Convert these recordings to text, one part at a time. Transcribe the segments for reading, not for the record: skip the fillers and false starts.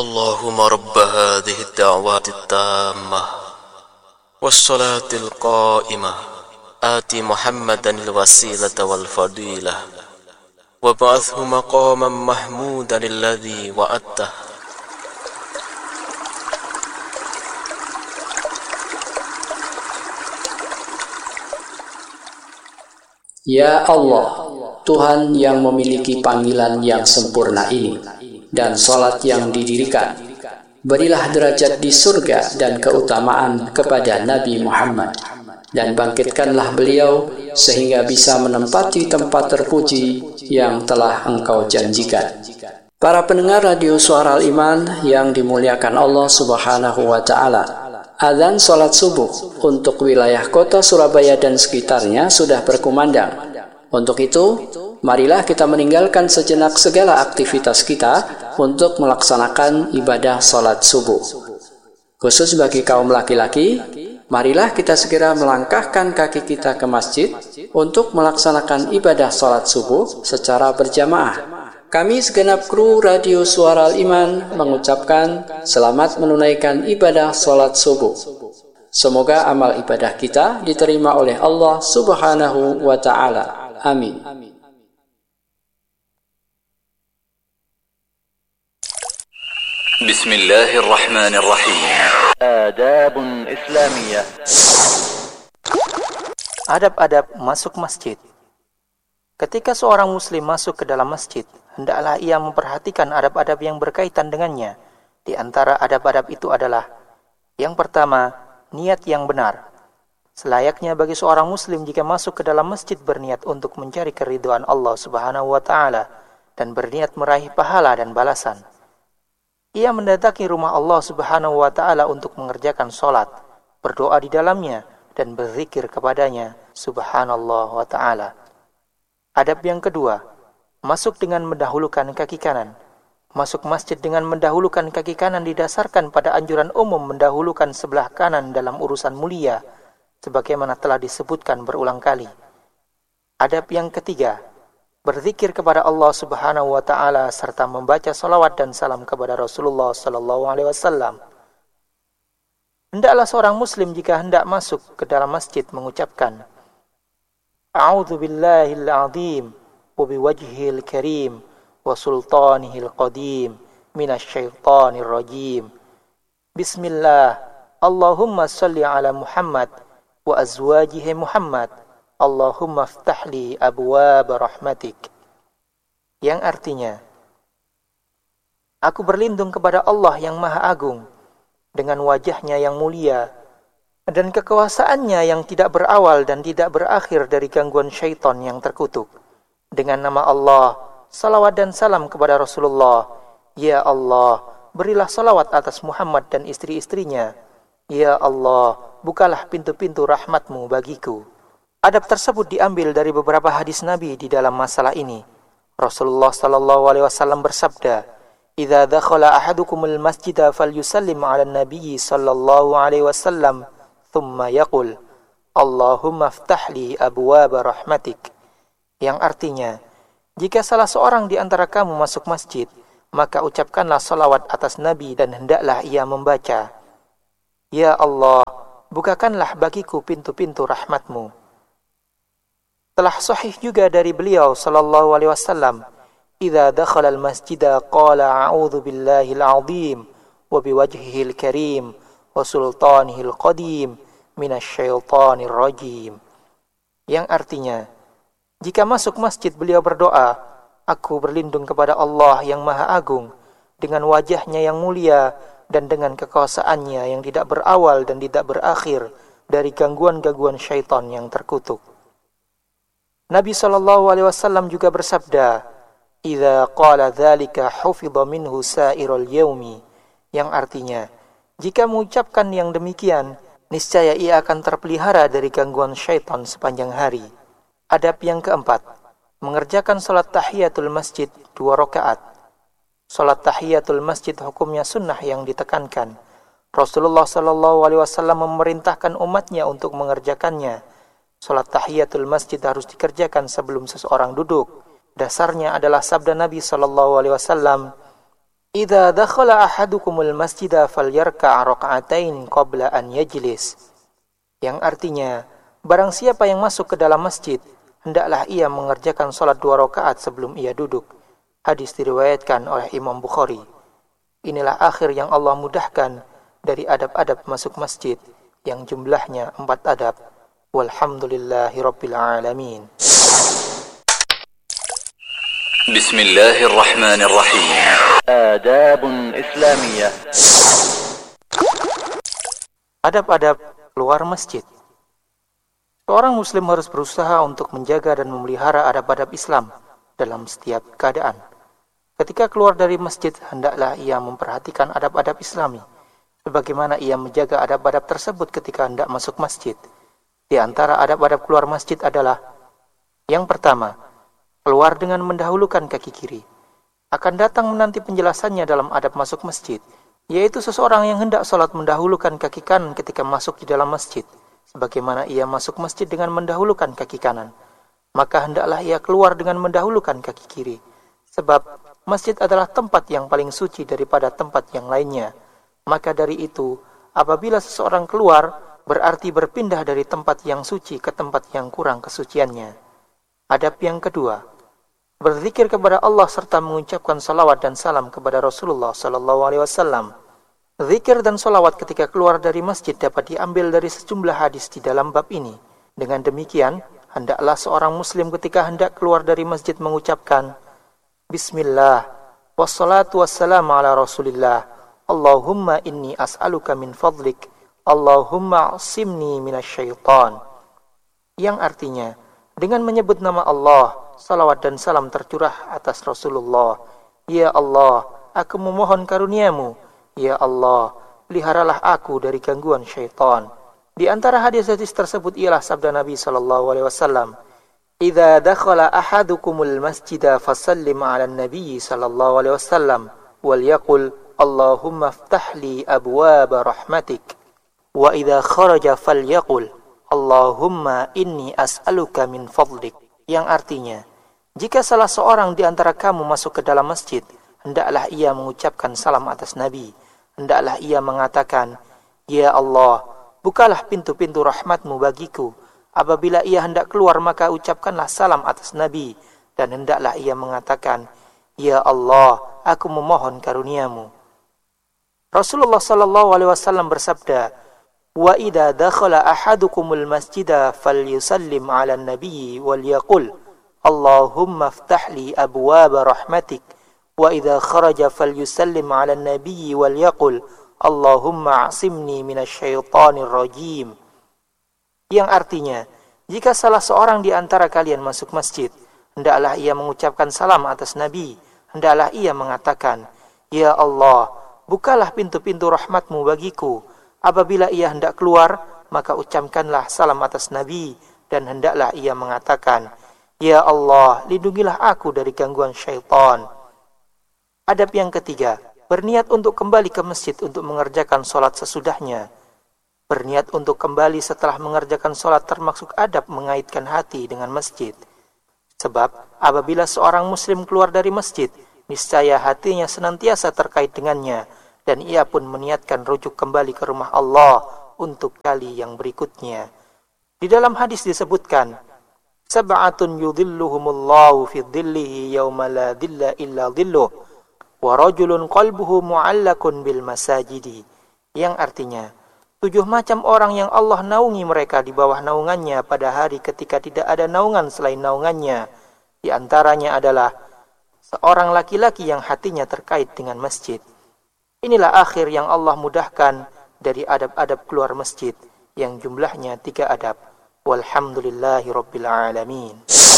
اللهم رب هذه الدعوات التامة والصلاة القائمة آت محمدا الوسيلة والفضيلة وابعثه مقاما محمودا الذي وعدته. Ya Allah, Tuhan yang memiliki panggilan yang sempurna ini dan salat yang didirikan, berilah derajat di surga dan keutamaan kepada Nabi Muhammad, dan bangkitkanlah beliau sehingga bisa menempati tempat terpuji yang telah Engkau janjikan. Para pendengar radio Suara Al-Iman yang dimuliakan Allah Subhanahu wa Ta'ala, azan salat subuh untuk wilayah kota Surabaya dan sekitarnya sudah berkumandang. Untuk itu, marilah kita meninggalkan sejenak segala aktivitas kita untuk melaksanakan ibadah salat subuh. Khusus bagi kaum laki-laki, marilah kita segera melangkahkan kaki kita ke masjid untuk melaksanakan ibadah salat subuh secara berjamaah. Kami segenap kru Radio Suara Al-Iman mengucapkan selamat menunaikan ibadah salat subuh. Semoga amal ibadah kita diterima oleh Allah Subhanahu wa Ta'ala. Amin. Bismillahirrahmanirrahim. Adabun Islamiyah. Adab-adab masuk masjid. Ketika seorang muslim masuk ke dalam masjid, hendaklah ia memperhatikan adab-adab yang berkaitan dengannya. Di antara adab-adab itu adalah: yang pertama, niat yang benar. Selayaknya bagi seorang muslim jika masuk ke dalam masjid berniat untuk mencari keridhaan Allah Subhanahu wa Ta'ala dan berniat meraih pahala dan balasan. Ia mendatangi rumah Allah Subhanahu wa Ta'ala untuk mengerjakan sholat, berdoa di dalamnya, dan berzikir kepadanya Subhanallah wa Ta'ala. Adab yang kedua, masuk dengan mendahulukan kaki kanan. Masuk masjid dengan mendahulukan kaki kanan didasarkan pada anjuran umum mendahulukan sebelah kanan dalam urusan mulia, sebagaimana telah disebutkan berulang kali. Adab yang ketiga, berzikir kepada Allah Subhanahu wa Ta'ala serta membaca salawat dan salam kepada Rasulullah sallallahu alaihi wasallam. Hendaklah seorang muslim jika hendak masuk ke dalam masjid mengucapkan: A'udzu billahil azim wa biwajhihil karim wa sultanihil qadim minasyaitonir rajim. Bismillah. Allahumma salli ala Muhammad wa azwajihi Muhammad. Allahumma ftahli abwaab rahmatik. Yang artinya, aku berlindung kepada Allah yang Maha Agung dengan wajahnya yang mulia dan kekuasaannya yang tidak berawal dan tidak berakhir dari gangguan syaitan yang terkutuk. Dengan nama Allah, salawat dan salam kepada Rasulullah. Ya Allah, berilah salawat atas Muhammad dan istri-istrinya. Ya Allah, bukalah pintu-pintu rahmatmu bagiku. Adab tersebut diambil dari beberapa hadis Nabi di dalam masalah ini. Rasulullah sallallahu alaihi wasallam bersabda, "Idza dakhala ahadukumul masjida falyusallim 'alan nabiyyi sallallahu alaihi wasallam, thumma yaqul, Allahumma iftah li abwaab rahmatik." Yang artinya, jika salah seorang di antara kamu masuk masjid, maka ucapkanlah salawat atas Nabi dan hendaklah ia membaca, Ya Allah, bukakanlah bagiku pintu-pintu rahmatmu. Telah sahih juga dari beliau sallallahu alaihi wasallam, "Idza dakhala al-masjida qala a'udzu billahil 'azim wa biwajhihil karim wa sultanihil qadim minasyaitonir rajim." Yang artinya, jika masuk masjid beliau berdoa, "Aku berlindung kepada Allah yang Maha Agung dengan wajahnya yang mulia dan dengan kekuasaannya yang tidak berawal dan tidak berakhir dari gangguan-gangguan syaitan yang terkutuk." Nabi SAW juga bersabda, "Idza qala dzalika hufidha minhu sa'irul yaumi." Yang artinya, jika mengucapkan yang demikian, niscaya ia akan terpelihara dari gangguan syaitan sepanjang hari. Adab yang keempat, mengerjakan salat tahiyatul masjid 2 rakaat. Salat tahiyatul masjid hukumnya sunnah yang ditekankan. Rasulullah SAW memerintahkan umatnya untuk mengerjakannya. Salat tahiyatul masjid harus dikerjakan sebelum seseorang duduk. Dasarnya adalah sabda Nabi SAW, Idza dakhala ahadukumul masjida falyarka' rak'atain qabla an yajlis. Yang artinya, barang siapa yang masuk ke dalam masjid, hendaklah ia mengerjakan salat 2 rakaat sebelum ia duduk. Hadis diriwayatkan oleh Imam Bukhari. Inilah akhir yang Allah mudahkan dari adab-adab masuk masjid yang jumlahnya 4 adab. Walhamdulillahirabbil alamin. Bismillahirrahmanirrahim. Adabun Islamiyah. Adab-adab keluar masjid. Seorang muslim harus berusaha untuk menjaga dan memelihara adab-adab Islam dalam setiap keadaan. Ketika keluar dari masjid, hendaklah ia memperhatikan adab-adab Islami, sebagaimana ia menjaga adab-adab tersebut ketika hendak masuk masjid. Di antara adab-adab keluar masjid adalah: yang pertama, keluar dengan mendahulukan kaki kiri. Akan datang menanti penjelasannya dalam adab masuk masjid, yaitu seseorang yang hendak sholat mendahulukan kaki kanan ketika masuk di dalam masjid, sebagaimana ia masuk masjid dengan mendahulukan kaki kanan, maka hendaklah ia keluar dengan mendahulukan kaki kiri, sebab masjid adalah tempat yang paling suci daripada tempat yang lainnya. Maka dari itu, apabila seseorang keluar, berarti berpindah dari tempat yang suci ke tempat yang kurang kesuciannya. Adab yang kedua, berzikir kepada Allah serta mengucapkan salawat dan salam kepada Rasulullah SAW. Zikir dan salawat ketika keluar dari masjid dapat diambil dari sejumlah hadis di dalam bab ini. Dengan demikian, hendaklah seorang muslim ketika hendak keluar dari masjid mengucapkan Bismillah, wassalatu wassalamu ala Rasulillah, Allahumma inni as'aluka min fadlik, Allahumma asimni minasyaitan. Yang artinya, dengan menyebut nama Allah, salawat dan salam tercurah atas Rasulullah. Ya Allah, aku memohon karuniamu. Ya Allah, peliharalah aku dari gangguan syaitan. Di antara hadis-hadis tersebut ialah sabda Nabi SAW, Idza dakhala ahadukumul masjida fasallim ala nabi SAW wal yaqul Allahumma aftah li abwaaba rahmatik. Wa idza kharaja falyaqul Allahumma inni as'aluka min fadlik. Yang artinya, jika salah seorang di antara kamu masuk ke dalam masjid, hendaklah ia mengucapkan salam atas Nabi. Hendaklah ia mengatakan, Ya Allah, bukalah pintu-pintu rahmatmu bagiku. Apabila ia hendak keluar, maka ucapkanlah salam atas Nabi. Dan hendaklah ia mengatakan, Ya Allah, aku memohon karuniamu. Rasulullah SAW bersabda, Wa idza dakhala ahadukumul masjida falyusallim 'alan nabiyyi wal yaqul Allahumma aftah li abwaaba rahmatik. Wa idza kharaja falyusallim 'alan nabiyyi wal yaqul Allahumma asimni minasyaitonir rajim. Yang artinya, jika salah seorang di antara kalian masuk masjid, hendaklah ia mengucapkan salam atas Nabi. Hendaklah ia mengatakan, Ya Allah, bukalah pintu-pintu rahmatmu bagiku. Apabila ia hendak keluar, maka ucapkanlah salam atas Nabi. Dan hendaklah ia mengatakan, Ya Allah, lindungilah aku dari gangguan syaitan. Adab yang ketiga, berniat untuk kembali ke masjid untuk mengerjakan sholat sesudahnya. Berniat untuk kembali setelah mengerjakan sholat termasuk adab mengaitkan hati dengan masjid. Sebab apabila seorang muslim keluar dari masjid, niscaya hatinya senantiasa terkait dengannya, dan ia pun meniatkan rujuk kembali ke rumah Allah untuk kali yang berikutnya. Di dalam hadis disebutkan, Sab'atun yudhilluhumullahu fi dhillihi yawma la dhilla illa dhilluh, wa rajulun qalbuhu mu'allakun bil masajidi. Yang artinya, 7 macam orang yang Allah naungi mereka di bawah naungannya pada hari ketika tidak ada naungan selain naungannya. Di antaranya adalah seorang laki-laki yang hatinya terkait dengan masjid. Inilah akhir yang Allah mudahkan dari adab-adab keluar masjid yang jumlahnya 3 adab. Walhamdulillahi rabbil alamin.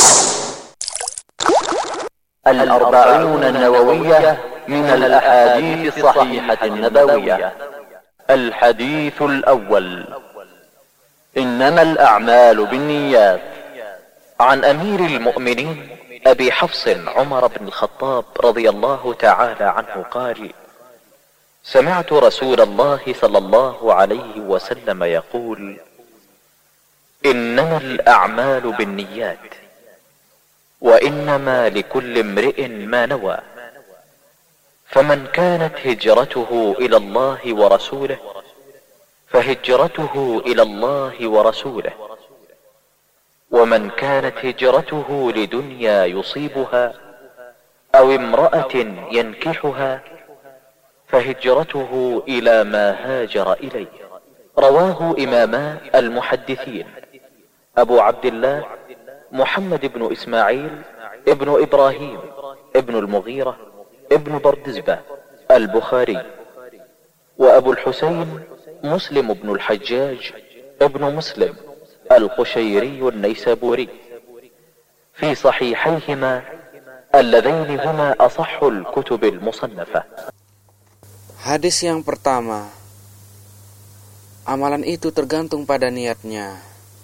الأربعون النووية من الأحاديث الصحيحة النبوية. الحديث الأول: إنما الأعمال بالنيات. عن أمير المؤمنين أبي حفص عمر بن الخطاب رضي الله تعالى عنه قال: سمعت رسول الله صلى الله عليه وسلم يقول: إنما الأعمال بالنيات وإنما لكل امرئ ما نوى. فمن كانت هجرته إلى الله ورسوله فهجرته إلى الله ورسوله، ومن كانت هجرته لدنيا يصيبها أو امرأة ينكحها فهجرته إلى ما هاجر إليه. رواه إماما المحدثين أبو عبد الله محمد بن إسماعيل ابن إبراهيم ابن المغيرة ابن بردزبة البخاري، وأبو الحسين مسلم بن الحجاج ابن مسلم القشيري النيسابوري في صحيحيهما اللذين هما أصح الكتب المصنفة. Hadis yang pertama, amalan itu tergantung pada niatnya.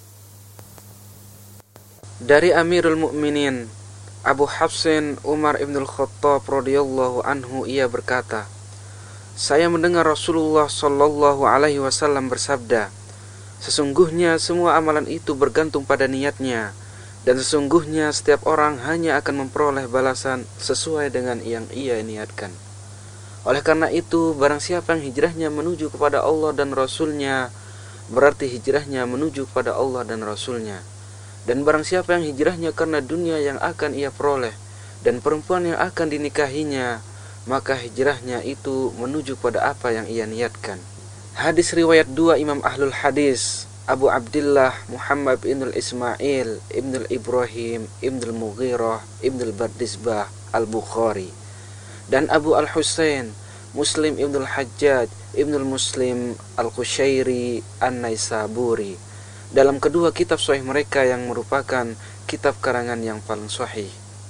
Dari Amirul Mukminin Abu Hafsin Umar ibn al-Khattab radhiyallahu anhu, ia berkata, saya mendengar Rasulullah sallallahu alaihi wasallam bersabda, sesungguhnya semua amalan itu bergantung pada niatnya, dan sesungguhnya setiap orang hanya akan memperoleh balasan sesuai dengan yang ia niatkan. Oleh karena itu, barang siapa yang hijrahnya menuju kepada Allah dan Rasulnya, berarti hijrahnya menuju kepada Allah dan Rasulnya. Dan barang siapa yang hijrahnya karena dunia yang akan ia peroleh dan perempuan yang akan dinikahinya, maka hijrahnya itu menuju pada apa yang ia niatkan. Hadis riwayat 2 Imam Ahlul Hadis, Abu Abdullah Muhammad ibn Ismail ibn Ibrahim ibn Mughirah ibn Bardizbah al-Bukhari, dan Abu al-Husain Muslim ibn al-Hajjaj ibn Muslim al-Qushairi an-Naisaburi, dalam kedua kitab sahih mereka yang merupakan kitab karangan yang paling sahih.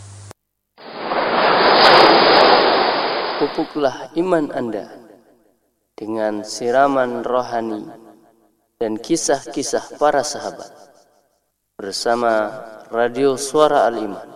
Pupuklah iman Anda dengan siraman rohani dan kisah-kisah para sahabat bersama Radio Suara Al-Iman.